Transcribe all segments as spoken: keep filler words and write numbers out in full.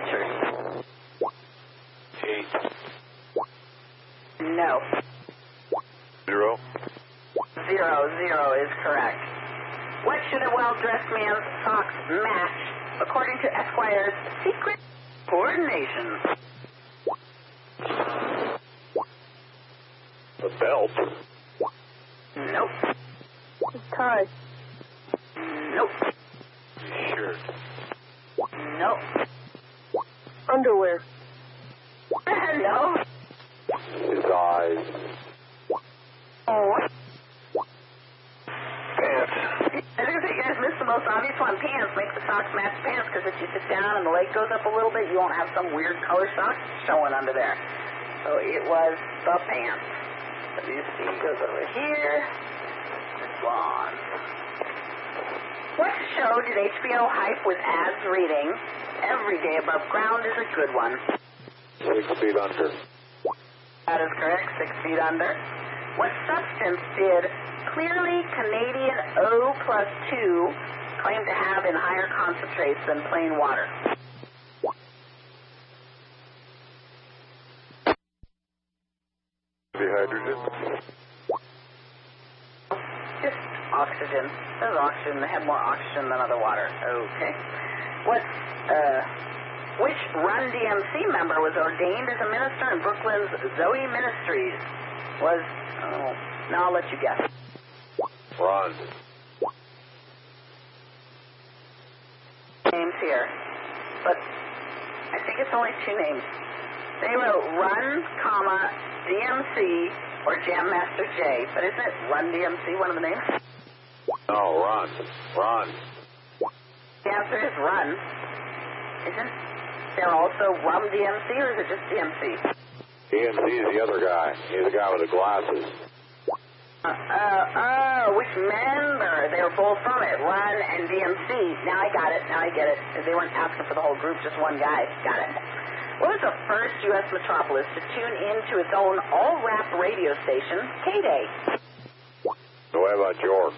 pitchers? Eight. No. Zero. Zero. Zero is correct. What should a well-dressed man's socks match, according to Esquire's secret coordination? A belt. Nope. Tie. Nope. Shirt. Nope. Underwear. No. His eyes. Oh. Pants. I think you guys missed the most obvious one. Pants. Make the socks match pants, because if you sit down and the leg goes up a little bit, you won't have some weird color socks showing under there. So it was the pants. W C goes over here. This one. What show did H B O hype with ads reading, "Every Day Above Ground is a good one"? Six feet under. That is correct. Six feet under. What substance did clearly Canadian O plus two claim to have in higher concentrates than plain water? The hydrogen. Just oxygen. There's oxygen. They have more oxygen than other water. Okay. What, uh, which Run D M C member was ordained as a minister in Brooklyn's Zoe Ministries? Was, oh, now I'll let you guess. Ron. Names here. But I think it's only two names. They wrote Run, comma, D M C or Jam Master J. But isn't it Run D M C one of the names? No, Ron. Ron. The answer is Run. Isn't there also Rum D M C, or is it just D M C? D M C is the other guy. He's the guy with the glasses. Uh, uh, oh, which member? They were both from it, Run and D M C. Now I got it. Now I get it. They weren't asking for the whole group, just one guy. Got it. What was the first U S metropolis to tune into its own all-rap radio station, K-Day? What about York?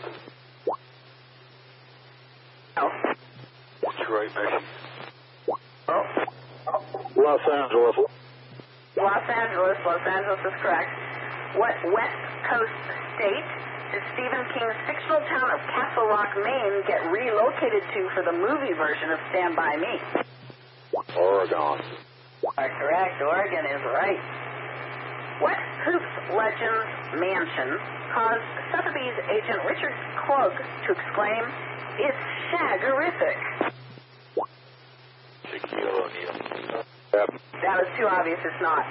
No. Detroit, Michigan. Oh. Los Angeles. Los Angeles. Los Angeles is correct. What West Coast state did Stephen King's fictional town of Castle Rock, Maine get relocated to for the movie version of Stand By Me? Oregon. Correct. Oregon is right. What Hoops Legends mansion caused Sotheby's agent Richard Klug to exclaim, "It's shagorific"? Shaquille O'Neal. Yep. That was too obvious. It's not.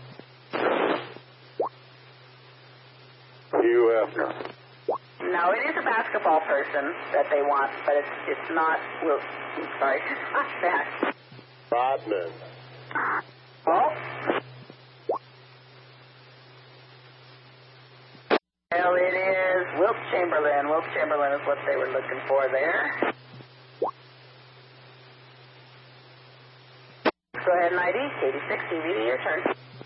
Hugh Hefner. No, it is a basketball person that they want, but it's it's not. Well, I'm sorry, it's not that. Rodman. Well, well, it is Wilt Chamberlain. Wilt Chamberlain is what they were looking for there. Go ahead, I D. K D six, D V D, your turn.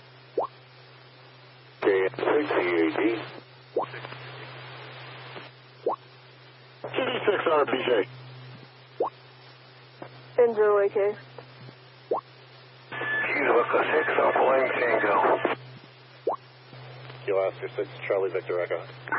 K six E A D. K D six R P J. Enzo A K. Kilo six, Alpha Tango. Kilo Oscar six, Charlie Victor Echo.